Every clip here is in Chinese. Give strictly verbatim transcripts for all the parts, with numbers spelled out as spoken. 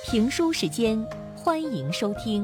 评书时间，欢迎收听。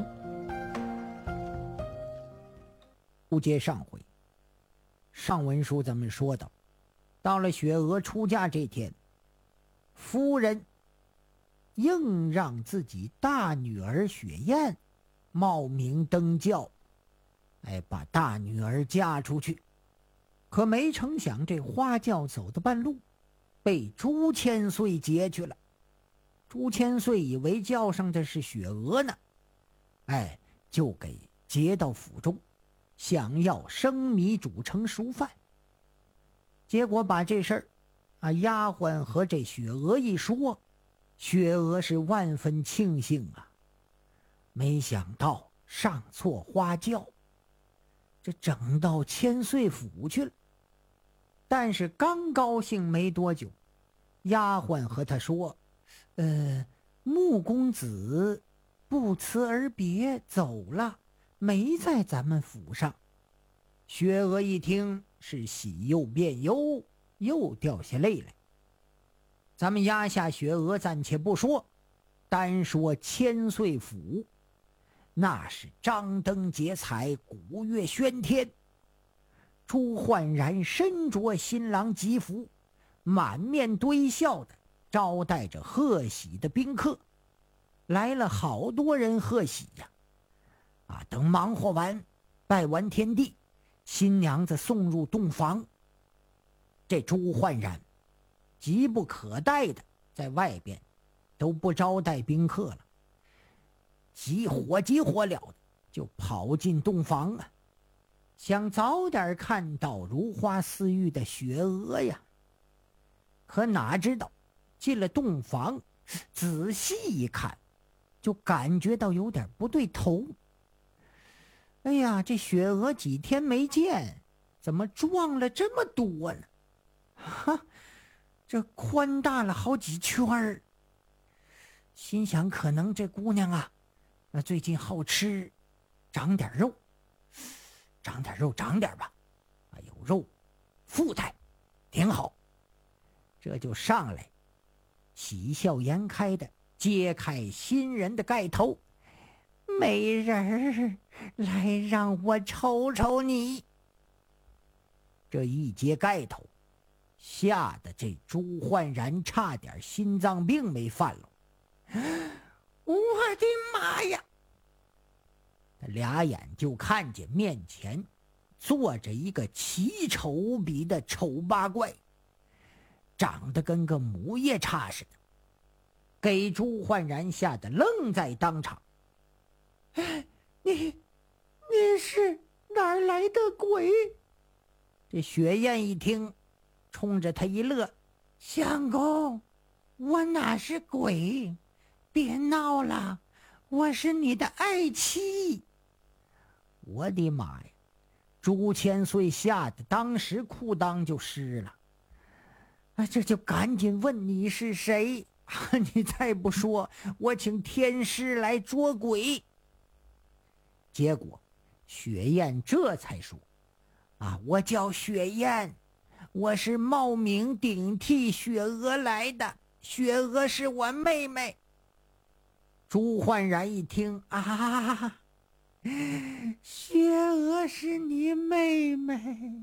不接上回，上文书咱们说到，到了雪娥出嫁这天，夫人硬让自己大女儿雪雁冒名登轿，哎，把大女儿嫁出去。可没成想，这花轿走到半路，被朱千岁截去了。朱千岁以为轿上的是雪娥呢，哎，就给接到府中，想要生米煮成熟饭。结果把这事儿啊，丫鬟和这雪娥一说，雪娥是万分庆幸啊，没想到上错花轿，这整到千岁府去了。但是刚高兴没多久，丫鬟和他说，呃，穆公子不辞而别走了，没在咱们府上。雪娥一听是喜又变忧，又掉下泪来。咱们压下雪娥暂且不说，单说千岁府，那是张灯结彩，鼓乐喧天。朱焕然身着新郎吉服，满面堆笑的招待着贺喜的宾客，来了好多人贺喜呀！啊，等忙活完，拜完天地，新娘子送入洞房。这朱焕然急不可待的在外边都不招待宾客了，急火急火燎的就跑进洞房啊，想早点看到如花似玉的雪娥呀。可哪知道进了洞房，仔细一看，就感觉到有点不对头。哎呀，这雪娥几天没见，怎么壮了这么多呢？哈，这宽大了好几圈儿。心想可能这姑娘啊，那最近好吃，长点肉，长点肉长点吧，啊，有肉富态挺好。这就上来喜笑颜开的揭开新人的盖头，美人儿，来让我瞅瞅你。这一揭盖头，吓得这朱焕然差点心脏病没犯了。我的妈呀！他俩眼就看见面前坐着一个奇丑无比的丑八怪，长得跟个母夜叉似的，给朱焕然吓得愣在当场。你你是哪儿来的鬼？这雪雁一听，冲着他一乐，相公，我哪是鬼，别闹了，我是你的爱妻。我的妈呀！朱千岁吓得当时裤裆就湿了，啊，这就赶紧问你是谁？你再不说，我请天师来捉鬼。结果雪雁这才说，啊，我叫雪雁，我是冒名顶替雪娥来的，雪娥是我妹妹。朱焕然一听，啊，雪娥是你妹妹，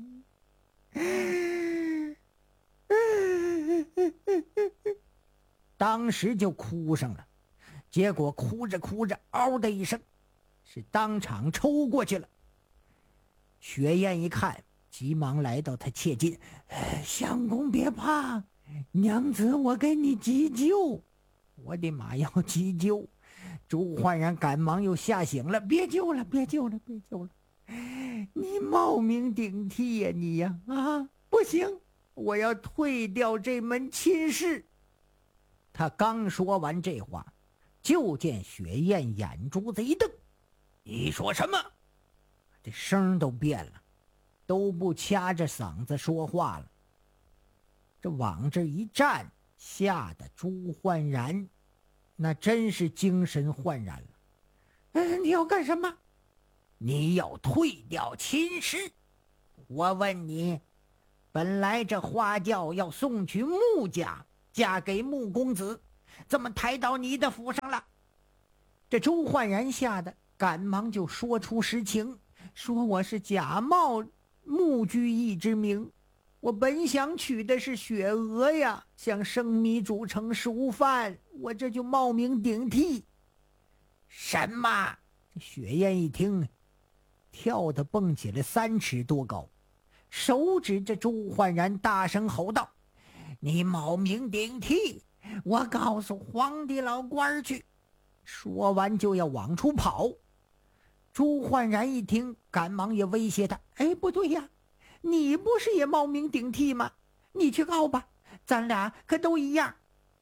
当时就哭上了。结果哭着哭着，嗷的一声，是当场抽过去了。雪雁一看，急忙来到他切近，相公别怕，娘子我给你急救。我的妈，要急救！朱焕然赶忙又吓醒了，别救了，别救了，别救了！你冒名顶替呀，你呀！啊，不行，我要退掉这门亲事。他刚说完这话，就见雪雁眼珠子一瞪，你说什么？这声都变了，都不掐着嗓子说话了。这往这一站，吓得朱焕然那真是精神焕然了。嗯，你要干什么？你要退掉亲事。我问你，本来这花轿要送去穆家，嫁给穆公子， 怎么抬到你的府上了？”这朱焕然吓得赶忙就说出实情，说：“我是假冒穆居易之名，我本想娶的是雪娥呀，想生米煮成熟饭，我这就冒名顶替。”“什么？”这雪雁一听，跳得蹦起来三尺多高，手指着朱焕然大声吼道：“你冒名顶替，我告诉皇帝老官去！”说完就要往出跑。朱焕然一听，赶忙也威胁他：“哎，不对呀，你不是也冒名顶替吗？你去告吧，咱俩可都一样。”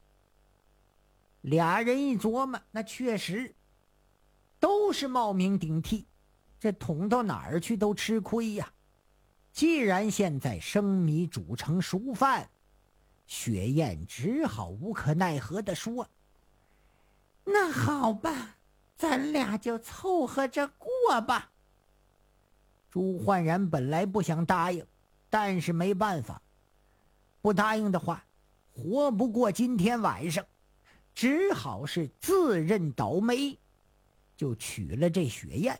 俩人一琢磨，那确实都是冒名顶替，这捅到哪儿去都吃亏呀。既然现在生米煮成熟饭，雪雁只好无可奈何地说：“那好吧，咱俩就凑合着过吧。”朱焕然本来不想答应，但是没办法，不答应的话活不过今天晚上，只好是自认倒霉，就娶了这雪雁。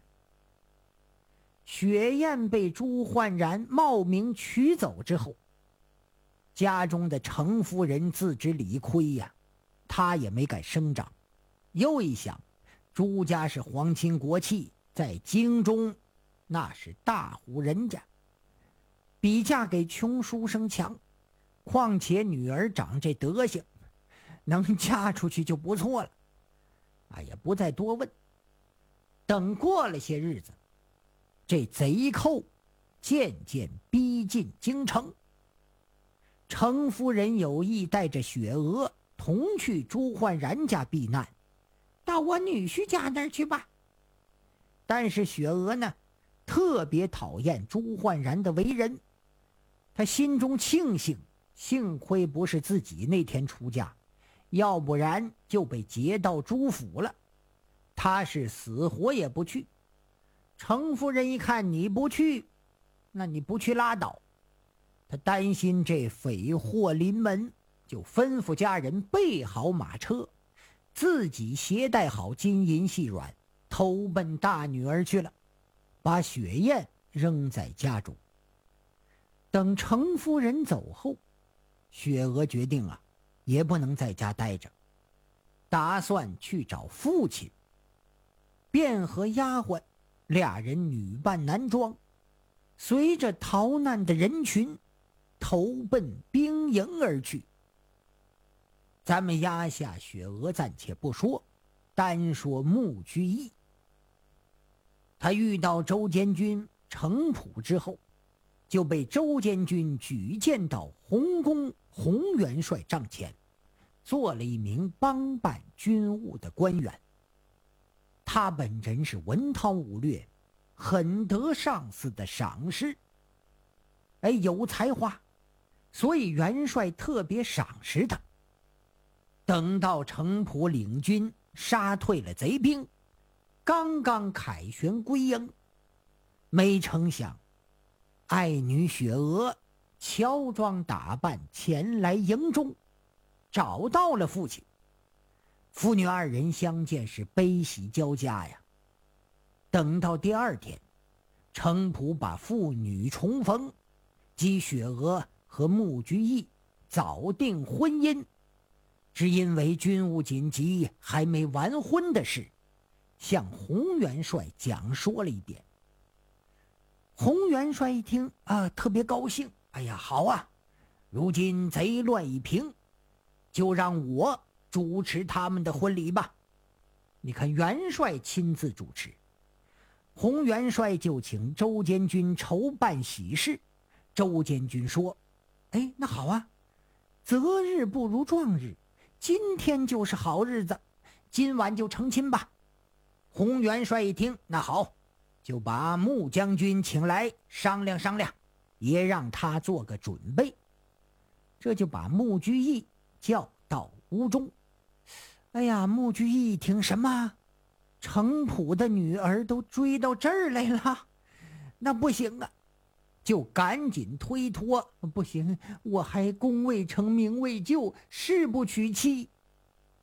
雪雁被朱焕然冒名娶走之后，家中的程夫人自知理亏呀，她也没敢声张。又一想，朱家是皇亲国戚，在京中那是大户人家，比嫁给穷书生强，况且女儿长这德行，能嫁出去就不错了。哎呀，不再多问。等过了些日子，这贼寇渐渐逼近京城，程夫人有意带着雪娥同去朱焕然家避难，到我女婿家那儿去吧。但是雪娥呢，特别讨厌朱焕然的为人，她心中庆幸，幸亏不是自己那天出嫁，要不然就被劫到朱府了。她是死活也不去。程夫人一看你不去，那你不去拉倒，她担心这匪祸临门，就吩咐家人备好马车，自己携带好金银细软，投奔大女儿去了，把雪雁扔在家中。等程夫人走后，雪娥决定啊，也不能在家待着，打算去找父亲，便和丫鬟俩人女扮男装，随着逃难的人群投奔兵营而去。咱们压下雪娥暂且不说，单说穆居易。他遇到周监军程普之后，就被周监军举荐到洪公洪元帅帐前，做了一名帮办军务的官员。他本人是文韬武略，很得上司的赏识，哎，有才华，所以元帅特别赏识他。等到程普领军杀退了贼兵，刚刚凯旋归营，没成想爱女雪娥乔装打扮前来营中，找到了父亲。父女二人相见是悲喜交加呀。等到第二天，程普把父女重逢，及雪娥和穆居易早定婚姻，只因为军务紧急还没完婚的事，向洪元帅讲说了一遍。洪元帅一听啊，特别高兴，哎呀，好啊，如今贼乱已平，就让我主持他们的婚礼吧。你看，元帅亲自主持，洪元帅就请周监军筹办喜事。周监军说：“哎，那好啊，择日不如撞日，今天就是好日子，今晚就成亲吧。”洪元帅一听，那好，就把穆将军请来商量商量，也让他做个准备。这就把穆居易叫到屋中。哎呀，穆居易一听，什么？程普的女儿都追到这儿来了，那不行啊，就赶紧推脱，不行，我还功未成名未就，誓不娶妻。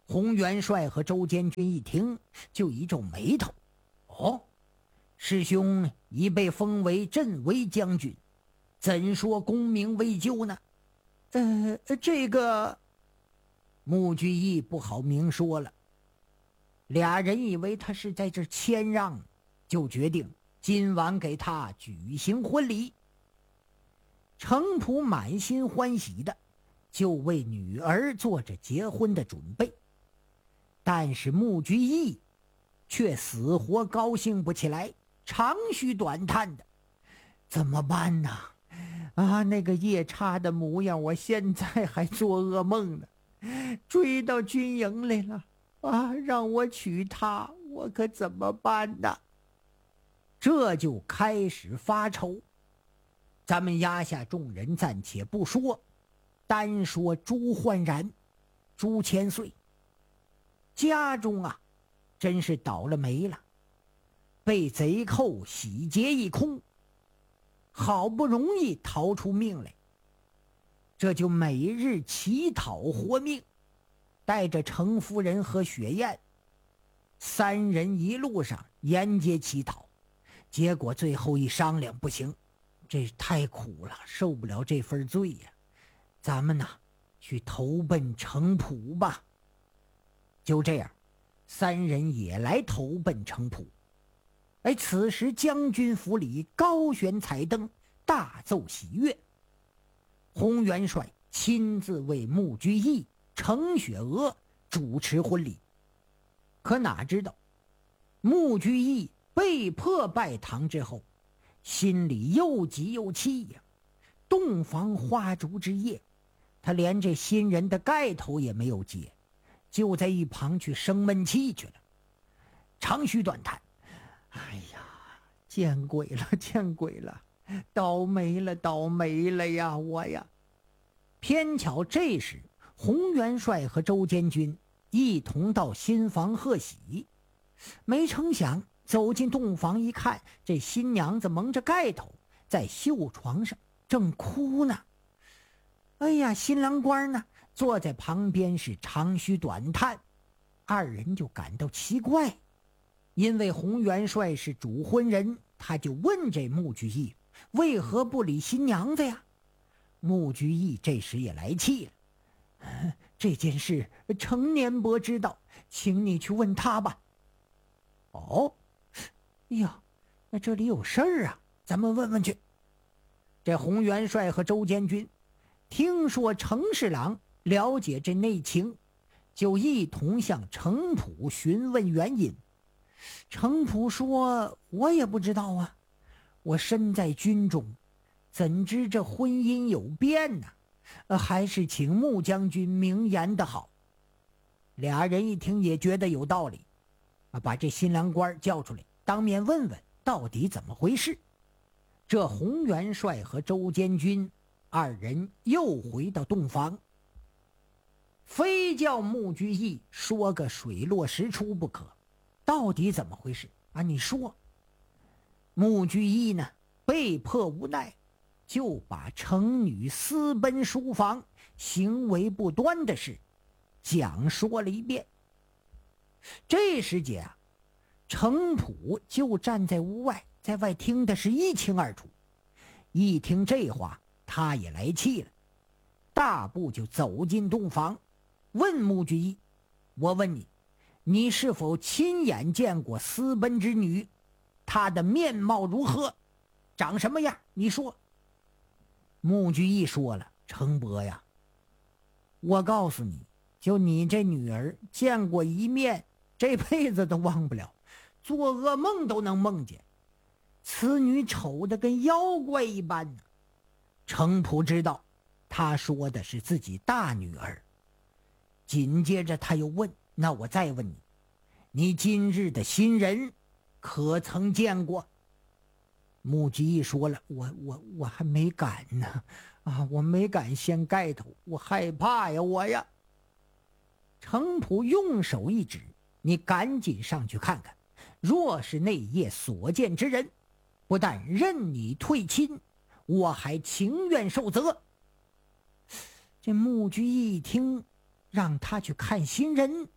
洪元帅和周监军一听，就一皱眉头。哦，师兄已被封为镇威将军，怎说功名未就呢？呃，这个穆居易不好明说了。俩人以为他是在这谦让，就决定今晚给他举行婚礼。程普满心欢喜的就为女儿做着结婚的准备，但是穆居易却死活高兴不起来，长吁短叹的：怎么办呢？啊，那个夜叉的模样，我现在还做噩梦呢。追到军营来了啊，让我娶她，我可怎么办呢？这就开始发愁。咱们压下众人暂且不说，单说朱焕然、朱千岁家中啊，真是倒了霉了，被贼寇洗劫一空，好不容易逃出命来，这就每日乞讨活命，带着程夫人和雪雁三人一路上沿街乞讨，结果最后一商量，不行，这太苦了，受不了这份罪呀、啊！咱们呢，去投奔程普吧。就这样，三人也来投奔程普。哎，此时将军府里高悬彩灯，大奏喜悦。洪元帅亲自为穆居易、程雪娥主持婚礼。可哪知道，穆居易被迫拜堂之后，心里又急又气呀。洞房花烛之夜，他连这新人的盖头也没有揭，就在一旁去生闷气去了，长吁短叹：哎呀，见鬼了，见鬼了，倒霉了，倒霉了呀，我呀！偏巧这时洪元帅和周监军一同到新房贺喜，没成想走进洞房一看，这新娘子蒙着盖头在绣床上正哭呢。哎呀，新郎官呢坐在旁边是长吁短叹。二人就感到奇怪，因为洪元帅是主婚人，他就问这穆居易为何不理新娘子呀？穆居易这时也来气了：这件事程年伯知道，请你去问他吧。哦，哎呀，那这里有事儿啊，咱们问问去。这洪元帅和周监军听说程侍郎了解这内情，就一同向程普询问原因。程普说：我也不知道啊，我身在军中，怎知这婚姻有变呢？呃，还是请穆将军明言的好。俩人一听也觉得有道理，啊，把这新郎官叫出来，当面问问到底怎么回事。这洪元帅和周监军二人又回到洞房，非叫穆居易说个水落石出不可。到底怎么回事啊？你说。穆居易呢，被迫无奈，就把程女私奔书房、行为不端的事讲说了一遍。这时节啊，程普就站在屋外，在外听的是一清二楚。一听这话，他也来气了，大步就走进洞房，问穆居易：我问你，你是否亲眼见过私奔之女？她的面貌如何？长什么样？你说。穆居易说了：程伯呀，我告诉你，就你这女儿见过一面，这辈子都忘不了，做噩梦都能梦见。此女丑得跟妖怪一般呢。程普知道他说的是自己大女儿，紧接着他又问：那我再问你，你今日的新人可曾见过？穆居易说了：我我我还没敢呢，啊，我没敢掀盖头，我害怕呀，我呀。程普用手一指：你赶紧上去看看，若是那夜所见之人，不但任你退亲，我还情愿受责。这穆居易一听让他去看新人，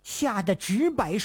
吓得直摆